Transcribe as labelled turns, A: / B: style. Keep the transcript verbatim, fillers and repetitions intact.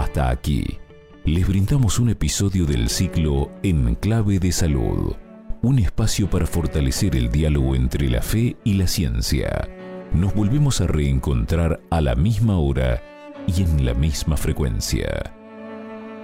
A: Hasta aquí, les brindamos un episodio del ciclo En Clave de Salud, un espacio para fortalecer el diálogo entre la fe y la ciencia. Nos volvemos a reencontrar a la misma hora y en la misma frecuencia.